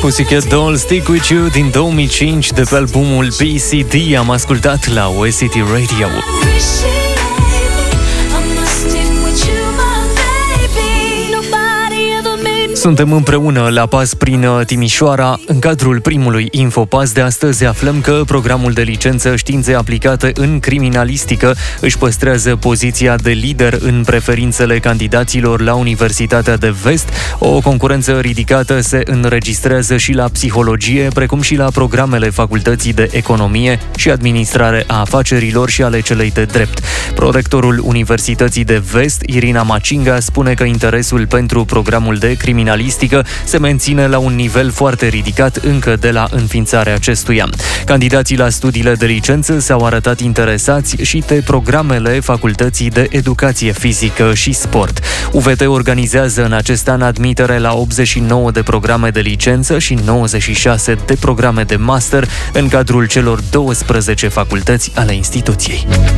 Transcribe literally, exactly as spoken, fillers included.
Pussycat Dolls, Stick With You din două mii cinci de pe albumul B C D. Am ascultat la O S C T Radio. Suntem împreună la pas prin Timișoara. În cadrul primului Infopas de astăzi aflăm că programul de licență Științe Aplicate în Criminalistică își păstrează poziția de lider în preferințele candidaților la Universitatea de Vest. O concurență ridicată se înregistrează și la psihologie, precum și la programele Facultății de Economie și Administrare a Afacerilor și ale celei de Drept. Prorectorul Universității de Vest, Irina Macinga, spune că interesul pentru programul de criminalistică se menține la un nivel foarte ridicat încă de la înființarea acestuia. Candidații la studiile de licență s-au arătat interesați și de programele Facultății de Educație Fizică și Sport. U V T organizează în acest an admitere la optzeci și nouă de programe de licență și nouăzeci și șase de programe de master în cadrul celor douăsprezece facultăți ale instituției.